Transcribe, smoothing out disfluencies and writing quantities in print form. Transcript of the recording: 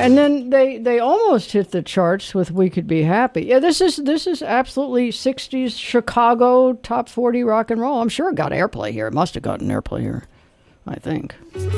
and then they almost hit the charts with "We Could Be Happy." Yeah, this is absolutely 60s Chicago top 40 rock and roll. I'm sure it got airplay here. It must have gotten airplay here, I think.